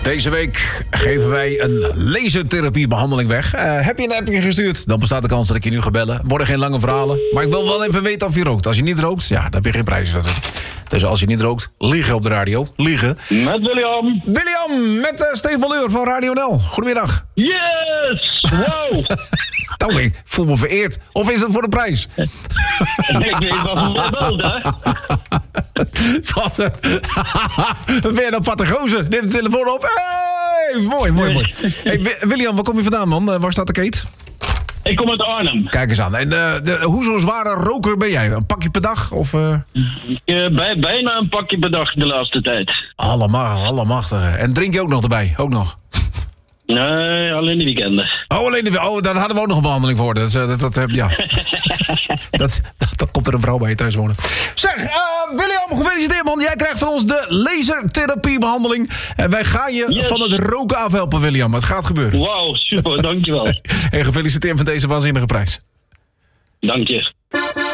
Deze week geven wij een lasertherapiebehandeling weg. Heb je een appje gestuurd? Dan bestaat de kans dat ik je nu ga bellen. Worden geen lange verhalen. Maar ik wil wel even weten of je rookt. Als je niet rookt, ja, dan heb je geen prijs. Dus als je niet rookt, liegen op de radio. Liegen. Met William. William, met Steven Leur van Radio NL. Goedemiddag. Yes! Wow! Nou, ik voel me vereerd. Of is het voor de prijs? Ik weet wat voor beeld, hè? Wat? Ben je dan pattengozer? Neem de telefoon op. Hey, mooi. Hey, William, waar kom je vandaan, man? Waar staat de keet? Ik kom uit Arnhem. Kijk eens aan. En hoe zo'n zware roker ben jij? Een pakje per dag? Of, Bijna een pakje per dag de laatste tijd. Allemachtige. En drink je ook nog erbij? Ook nog? Nee, alleen de weekenden. Daar hadden we ook nog een behandeling voor. Ja. Dan komt er een vrouw bij je thuis wonen. Zeg, William, gefeliciteerd, man. Jij krijgt van ons de lasertherapiebehandeling. En wij gaan je van het roken afhelpen, William. Het gaat gebeuren. Wauw, super, dankjewel. En gefeliciteerd met deze waanzinnige prijs. Dank je.